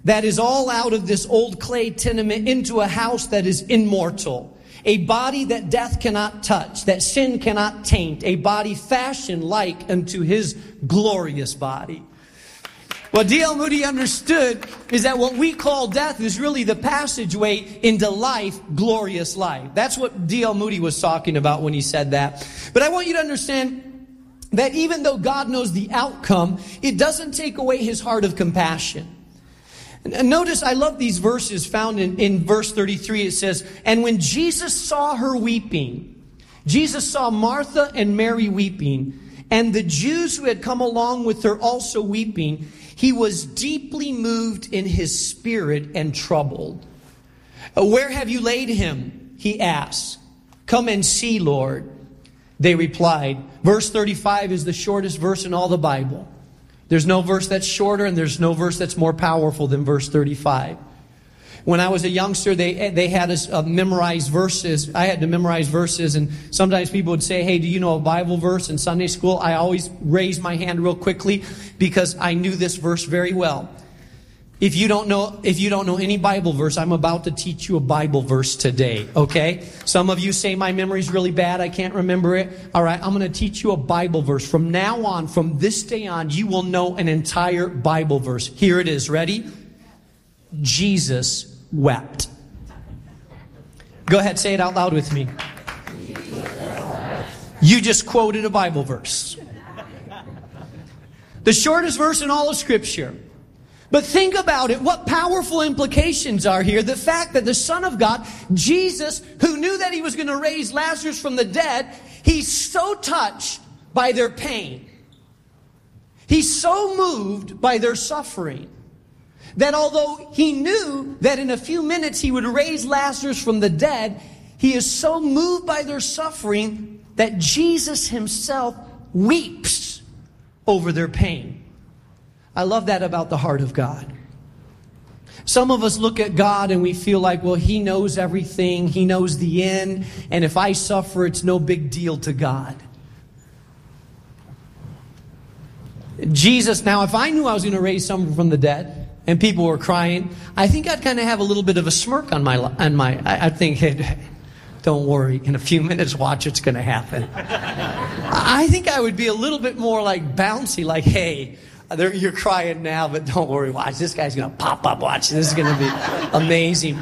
that is all out of this old clay tenement into a house that is immortal. A body that death cannot touch, that sin cannot taint. A body fashioned like unto his glorious body. What D.L. Moody understood is that what we call death is really the passageway into life, glorious life. That's what D.L. Moody was talking about when he said that. But I want you to understand that even though God knows the outcome, it doesn't take away his heart of compassion. And notice, I love these verses found in verse 33. It says, "And when Jesus saw her weeping," Jesus saw Martha and Mary weeping, "and the Jews who had come along with her also weeping, he was deeply moved in his spirit and troubled." "Where have you laid him?" he asked. "Come and see, Lord," they replied. Verse 35 is the shortest verse in all the Bible. There's no verse that's shorter, and there's no verse that's more powerful than verse 35. When I was a youngster, they had us memorize verses. I had to memorize verses, and sometimes people would say, "Hey, do you know a Bible verse in Sunday school?" I always raised my hand real quickly because I knew this verse very well. If you don't know any Bible verse, I'm about to teach you a Bible verse today, okay? Some of you say my memory's really bad, I can't remember it. All right, I'm going to teach you a Bible verse. From now on, from this day on, you will know an entire Bible verse. Here it is. Ready? Jesus wept. Go ahead, say it out loud with me. You just quoted a Bible verse. The shortest verse in all of Scripture. But think about it. What powerful implications are here. The fact that the Son of God, Jesus, who knew that he was going to raise Lazarus from the dead, he's so touched by their pain. He's so moved by their suffering that although he knew that in a few minutes he would raise Lazarus from the dead, he is so moved by their suffering that Jesus himself weeps over their pain. I love that about the heart of God. Some of us look at God and we feel like, well, he knows everything. He knows the end. And if I suffer, it's no big deal to God. Jesus, now, if I knew I was going to raise someone from the dead and people were crying, I think I'd kind of have a little bit of a smirk on my I'd think, hey, don't worry. In a few minutes, watch, it's going to happen. I think I would be a little bit more like bouncy, like, hey, you're crying now, but don't worry, watch. This guy's going to pop up, watch. This is going to be amazing.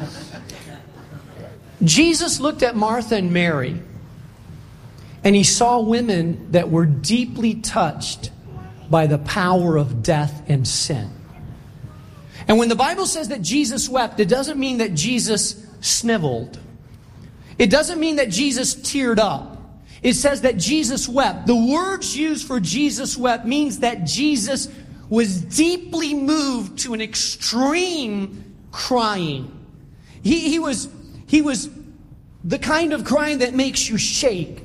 Jesus looked at Martha and Mary, and he saw women that were deeply touched by the power of death and sin. And when the Bible says that Jesus wept, it doesn't mean that Jesus sniveled. It doesn't mean that Jesus teared up. It says that Jesus wept. The words used for Jesus wept means that Jesus was deeply moved to an extreme crying. He was the kind of crying that makes you shake.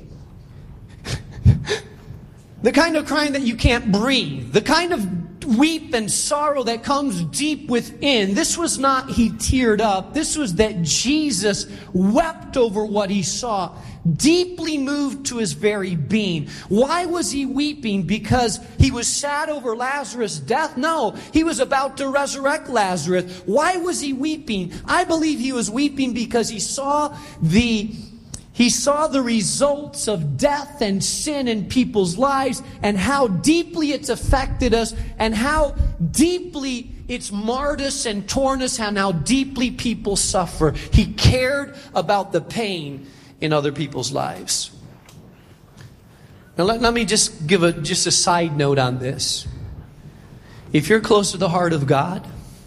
The kind of crying that you can't breathe. The kind of weep and sorrow that comes deep within. This was not he teared up. This was that Jesus wept over what he saw. Deeply moved to his very being. Why was he weeping? Because he was sad over Lazarus' death? No, he was about to resurrect Lazarus. Why was he weeping? I believe he was weeping because he saw the results of death and sin in people's lives and how deeply it's affected us and how deeply it's marred us and torn us and how deeply people suffer. He cared about the pain in other people's lives. Now let me just give a side note on this. If you're close to the heart of God,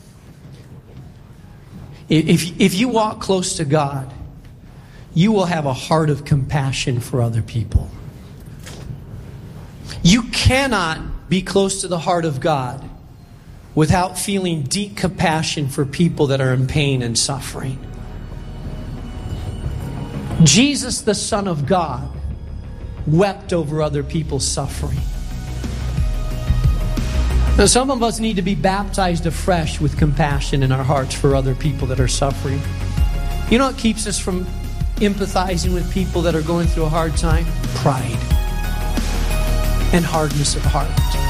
if you walk close to God, you will have a heart of compassion for other people. You cannot be close to the heart of God without feeling deep compassion for people that are in pain and suffering. Jesus, the Son of God, wept over other people's suffering. Now, some of us need to be baptized afresh with compassion in our hearts for other people that are suffering. You know what keeps us from empathizing with people that are going through a hard time? Pride and hardness of heart.